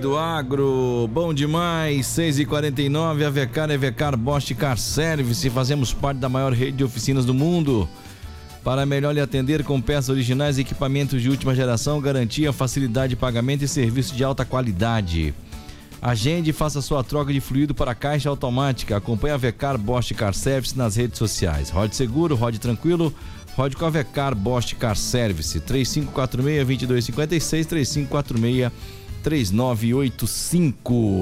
do agro, bom demais, 6h49, a Vecar Bosch Car Service, fazemos parte da maior rede de oficinas do mundo. Para melhor lhe atender com peças originais e equipamentos de última geração, garantia, facilidade de pagamento e serviço de alta qualidade. Agende e faça sua troca de fluido para caixa automática. Acompanhe a Vecar Bosch Car Service nas redes sociais. Rode seguro, rode tranquilo, rode com a Vecar Bosch Car Service. 3546-2256, 3546-3985.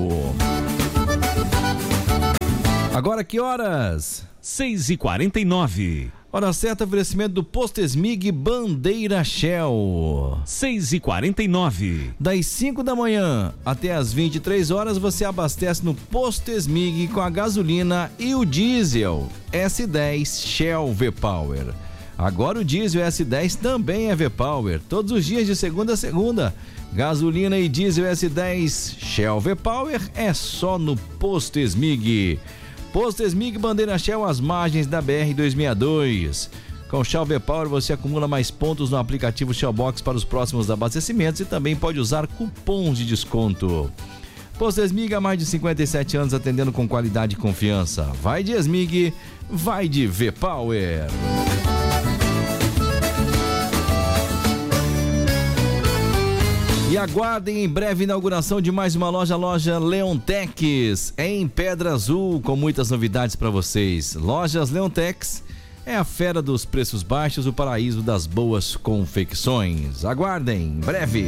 Agora que horas? 6h49. Hora certa, oferecimento do Posto Esmig Bandeira Shell. 6h49. Das 5 da manhã até as 23 horas você abastece no Posto Esmig com a gasolina e o diesel S10 Shell V-Power. Agora o diesel S10 também é V-Power, todos os dias de segunda a segunda. Gasolina e diesel S10 Shell V-Power é só no Posto Esmig. Posto Esmig Bandeira Shell, às margens da BR-262. Com Shell V-Power você acumula mais pontos no aplicativo Shellbox para os próximos abastecimentos e também pode usar cupons de desconto. Posto Esmig há mais de 57 anos atendendo com qualidade e confiança. Vai de Esmig, vai de V-Power. E aguardem em breve a inauguração de mais uma loja Leontex, em Pedra Azul, com muitas novidades para vocês. Lojas Leontex é a fera dos preços baixos, o paraíso das boas confecções. Aguardem, em breve.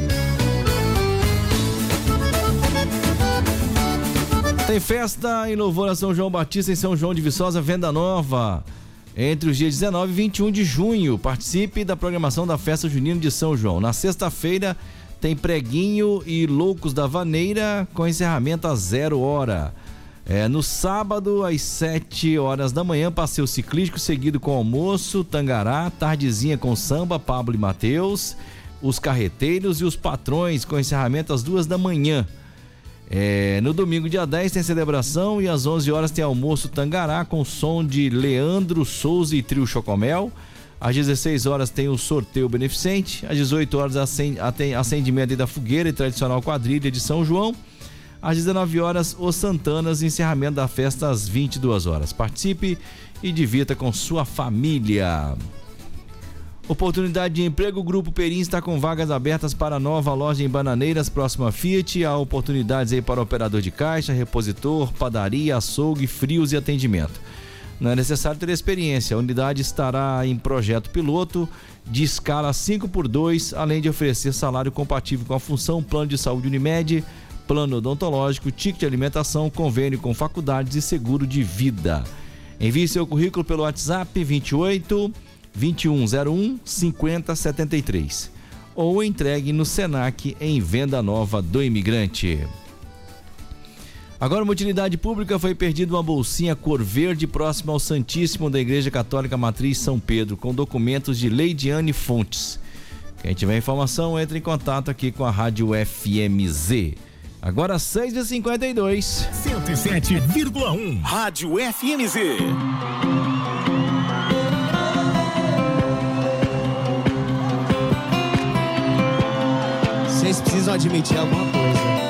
Tem festa em louvor a São João Batista em São João de Viçosa, Venda Nova, entre os dias 19 e 21 de junho. Participe da programação da festa junina de São João. Na sexta-feira tem preguinho e loucos da vaneira com encerramento às 0h. No sábado, às 7h da manhã, passeio ciclístico seguido com almoço, tangará, tardezinha com samba, Pablo e Mateus, os carreteiros e os patrões com encerramento às 2h da manhã. No domingo, dia 10, tem celebração e às 11h tem almoço tangará com som de Leandro Souza e Trio Chocomel. Às 16h tem o sorteio beneficente, às 18h acendimento da fogueira e tradicional quadrilha de São João, às 19h os Santanas, encerramento da festa às 22h. Participe e divirta com sua família. Oportunidade de emprego, o Grupo Perim está com vagas abertas para a nova loja em Bananeiras, próxima a Fiat. Há oportunidades aí para operador de caixa, repositor, padaria, açougue, frios e atendimento. Não é necessário ter experiência, a unidade estará em projeto piloto de escala 5x2, além de oferecer salário compatível com a função, plano de saúde Unimed, plano odontológico, ticket de alimentação, convênio com faculdades e seguro de vida. Envie seu currículo pelo WhatsApp 28 2101 5073 ou entregue no Senac em Venda Nova do Imigrante. Agora, uma utilidade pública, foi perdida uma bolsinha cor verde próxima ao Santíssimo da Igreja Católica Matriz São Pedro, com documentos de Leidiane Fontes. Quem tiver informação, entre em contato aqui com a Rádio FMZ. Agora 6h52. 107,1. Rádio FMZ. Vocês precisam admitir alguma coisa.